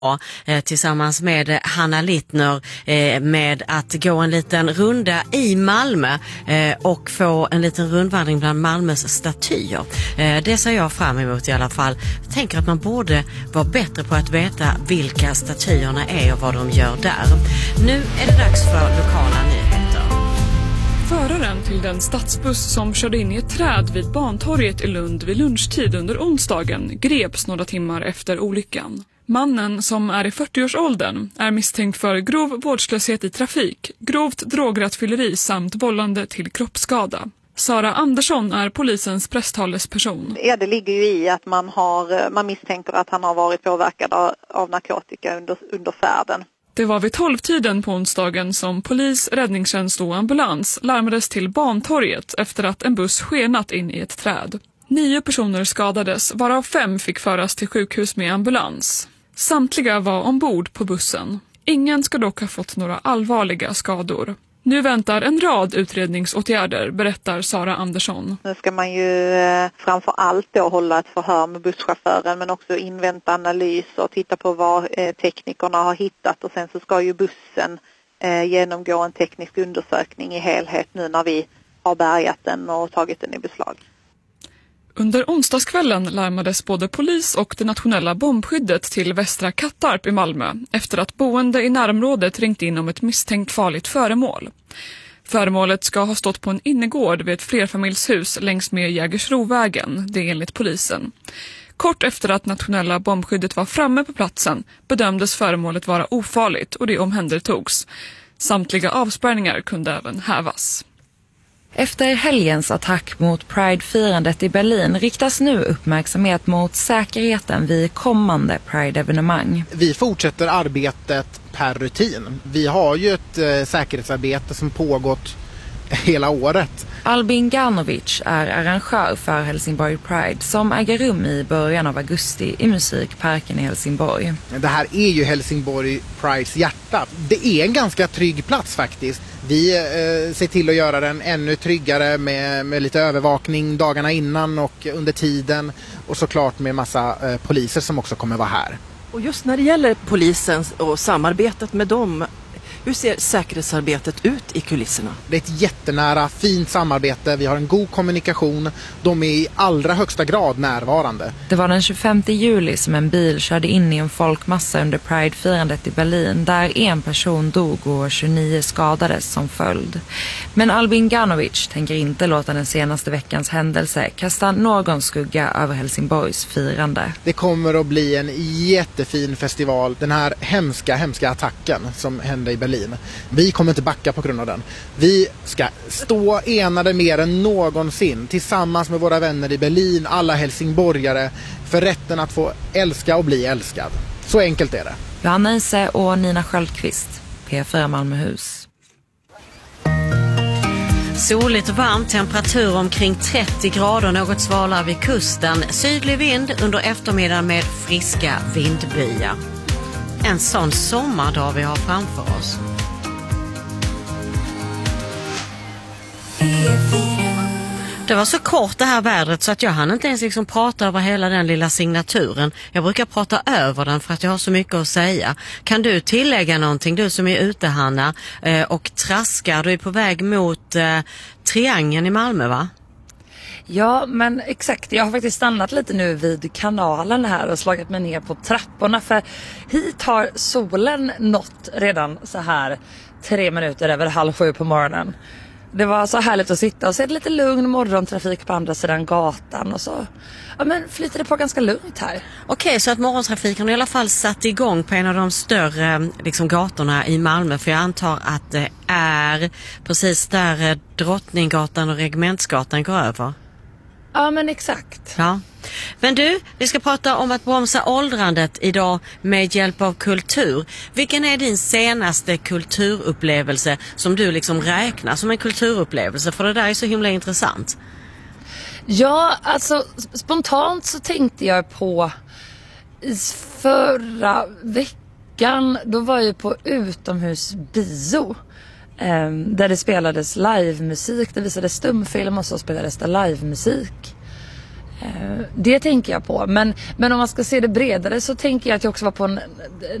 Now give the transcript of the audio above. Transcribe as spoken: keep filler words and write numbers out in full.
eh, tillsammans med Hanna Littner eh, med att gå en liten runda i Malmö eh, och få en liten rundvandring bland Malmös statyer. Eh, det ser jag fram emot i alla fall. Jag tänker att man borde vara bättre på att veta vilka statyerna är och vad de gör där. Nu är det dags för lokala nyheter. Föraren till den stadsbuss som körde in i ett träd vid Bantorget i Lund vid lunchtid under onsdagen greps några timmar efter olyckan. Mannen, som är i fyrtioårsåldern, är misstänkt för grov vårdslöshet i trafik, grovt drograttfylleri samt vållande till kroppsskada. Sara Andersson är polisens presstalesperson. Det ligger ju i att man, har, man misstänker att han har varit påverkad av narkotika under, under färden. Det var vid tolvtiden på onsdagen som polis, räddningstjänst och ambulans larmades till Bantorget efter att en buss skenat in i ett träd. Nio personer skadades, varav fem fick föras till sjukhus med ambulans. Samtliga var ombord på bussen. Ingen ska dock ha fått några allvarliga skador. Nu väntar en rad utredningsåtgärder, berättar Sara Andersson. Nu ska man ju framför allt då hålla ett förhör med busschauffören, men också invänta analys och titta på vad teknikerna har hittat. Och sen så ska ju bussen genomgå en teknisk undersökning i helhet nu när vi har bärgat den och tagit den i beslag. Under onsdagskvällen larmades både polis och det nationella bombskyddet till Västra Kattarp i Malmö efter att boende i närområdet ringt in om ett misstänkt farligt föremål. Föremålet ska ha stått på en innergård vid ett flerfamiljshus längs med Jägersrovägen, det är enligt polisen. Kort efter att nationella bombskyddet var framme på platsen bedömdes föremålet vara ofarligt och det omhändertogs. Samtliga avspärrningar kunde även hävas. Efter helgens attack mot Pride-firandet i Berlin riktas nu uppmärksamhet mot säkerheten vid kommande Pride-evenemang. Vi fortsätter arbetet per rutin. Vi har ju ett eh, säkerhetsarbete som pågått hela året. Albin Ganovic är arrangör för Helsingborg Pride som äger rum i början av augusti i Musikparken i Helsingborg. Det här är ju Helsingborg Prides hjärta. Det är en ganska trygg plats faktiskt. Vi eh, ser till att göra den ännu tryggare med, med lite övervakning dagarna innan och under tiden. Och såklart med massa eh, poliser som också kommer vara här. Och just när det gäller polisen och samarbetet med dem, hur ser säkerhetsarbetet ut i kulisserna? Det är ett jättenära, fint samarbete. Vi har en god kommunikation. De är i allra högsta grad närvarande. Det var den tjugofemte juli som en bil körde in i en folkmassa under Pride-firandet i Berlin där en person dog och tjugonio skadades som följd. Men Albin Ganovic tänker inte låta den senaste veckans händelse kasta någon skugga över Helsingborgs firande. Det kommer att bli en jättefin festival. Den här hemska, hemska attacken som hände i Berlin. Vi kommer inte backa på grund av den. Vi ska stå enade mer än någonsin tillsammans med våra vänner i Berlin, alla helsingborgare, för rätten att få älska och bli älskad. Så enkelt är det. Johanna Ise och Nina Sköldqvist, P fyra Malmöhus. Soligt och varmt, temperatur omkring trettio grader, något svalare vid kusten. Sydlig vind under eftermiddagen med friska vindbyar. En sån sommardag vi har framför oss. Det var så kort det här vädret så att jag hann inte ens liksom prata över hela den lilla signaturen. Jag brukar prata över den för att jag har så mycket att säga. Kan du tillägga någonting, du som är ute, Hanna, och traskar? Du är på väg mot eh, Triangeln i Malmö, va? Ja, men exakt. Jag har faktiskt stannat lite nu vid kanalen här och slagit mig ner på trapporna. För hit har solen nått redan så här tre minuter över halv sju på morgonen. Det var så härligt att sitta och se lite lugn morgontrafik på andra sidan gatan. Och så ja, men flyter det på ganska lugnt här. Okej, så att morgontrafiken i alla fall satt igång på en av de större liksom, gatorna i Malmö. För jag antar att det är precis där Drottninggatan och Regementsgatan går över. Ja, men exakt. Ja. Men du, vi ska prata om att bromsa åldrandet idag med hjälp av kultur. Vilken är din senaste kulturupplevelse som du liksom räknar som en kulturupplevelse? För det där är så himla intressant. Ja, alltså spontant så tänkte jag på förra veckan, då var jag på utomhusbio. Där det spelades livemusik, det visades stumfilm och så spelades det livemusik. Det tänker jag på. Men, men om man ska se det bredare så tänker jag att jag också var på en